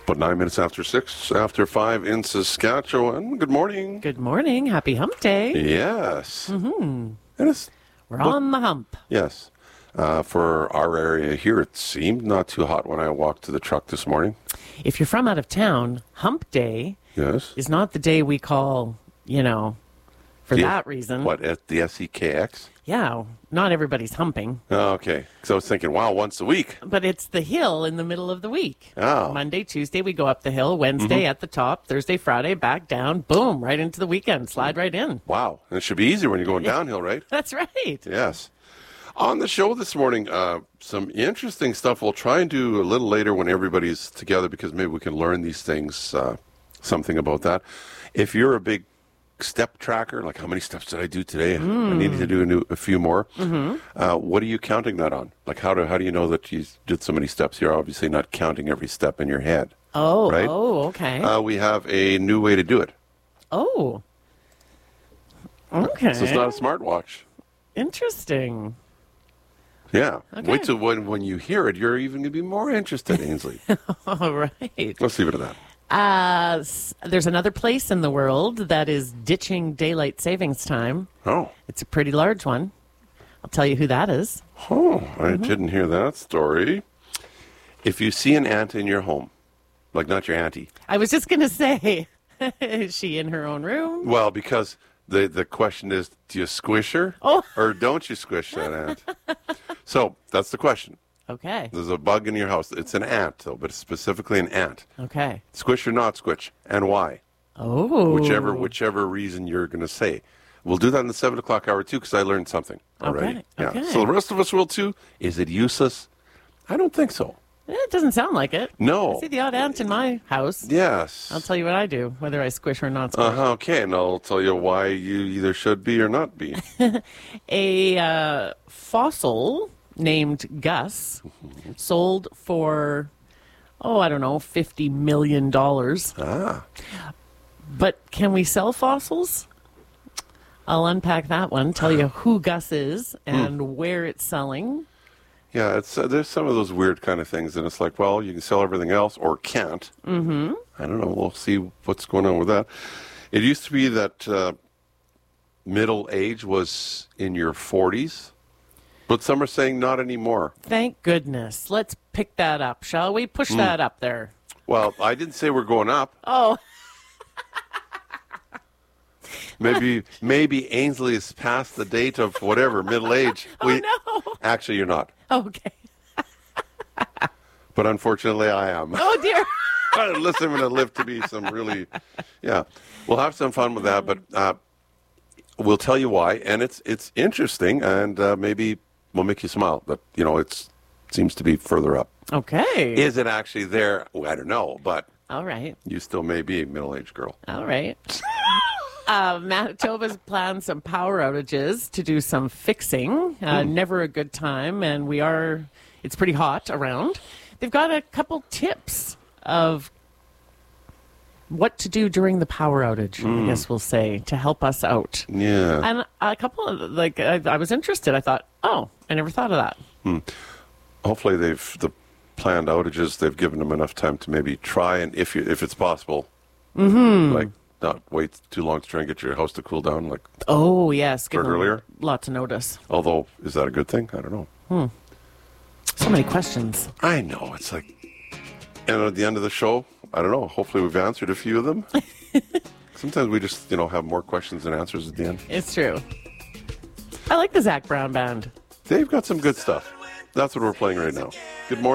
But 9 minutes after 6, after 5 in Saskatchewan. Good morning. Good morning. Happy hump day. Yes. Mm-hmm. We're on the hump. Yes. For our area here, it seemed not too hot when I walked to the truck this morning. If you're from out of town, hump day Yes. is not the day we call, for that reason. What, at the SEKX? Yeah, not everybody's humping. Oh, okay. So I was thinking, wow, once a week. But it's the hill in the middle of the week. Oh. Monday, Tuesday, we go up the hill. Wednesday at the top. Thursday, Friday, back down. Boom, right into the weekend. Slide right in. Wow. And it should be easier when you're going downhill, right? That's right. Yes. On the show this morning, some interesting stuff. We'll try and do a little later when everybody's together because maybe we can learn these things, something about that. If you're a big step tracker, like how many steps did I do today? I needed to do a few more. What are you counting that on? Like how do you know that you did so many steps? You're obviously not counting every step in your head. Oh, right? Okay. We have a new way to do it. Oh. Okay. So it's not a smartwatch. Interesting. Yeah. Okay. Wait till when you hear it, you're even going to be more interested, Ainsley. All right. Let's leave it at that. There's another place in the world that is ditching daylight savings time. Oh. It's a pretty large one. I'll tell you who that is. Oh, I didn't hear that story. If you see an ant in your home, like not your auntie. I was just going to say, is she in her own room? Well, because the question is, do you squish her or don't you squish that ant? So that's the question. Okay. There's a bug in your house. It's an ant, though, but it's specifically an ant. Okay. Squish or not squish, and why? Oh. Whichever reason you're going to say. We'll do that in the 7 o'clock hour, too, because I learned something already. Okay. Yeah. Okay. So the rest of us will, too. Is it useless? I don't think so. It doesn't sound like it. No. I see the odd ant in my house. Yes. I'll tell you what I do, whether I squish or not squish. Okay, and I'll tell you why you either should be or not be. A fossil named Gus sold for, $50 million. Ah. But can we sell fossils? I'll unpack that one, tell you who Gus is and where it's selling. Yeah, it's there's some of those weird kind of things, and it's like, well, you can sell everything else or can't. Mm-hmm. I don't know. We'll see what's going on with that. It used to be that middle age was in your 40s, but some are saying not anymore. Thank goodness. Let's pick that up, shall we? Push that up there. Well, I didn't say we're going up. Oh, Maybe Ainsley is past the date of whatever, middle age. no. Actually, you're not. Okay. But unfortunately, I am. Oh, dear. Listen, I'm going to live to be some really, yeah. We'll have some fun with that, but we'll tell you why. And it's interesting, and maybe we'll make you smile. But, it seems to be further up. Okay. Is it actually there? Well, I don't know, but All right. you still may be a middle-aged girl. All right. Manitoba's planned some power outages to do some fixing. Never a good time, and it's pretty hot around. They've got a couple tips of what to do during the power outage, I guess we'll say, to help us out. Yeah. And a couple of, I was interested. I thought, I never thought of that. Hopefully the planned outages, they've given them enough time to maybe try, and if it's possible, like not wait too long to try and get your house to cool down, like Oh, yes. Give them earlier. lots of notice. Although, is that a good thing? I don't know. So many questions. I know. It's like, and at the end of the show, I don't know. Hopefully we've answered a few of them. Sometimes we just, have more questions than answers at the end. It's true. I like the Zach Brown Band. They've got some good stuff. That's what we're playing right now. Good morning.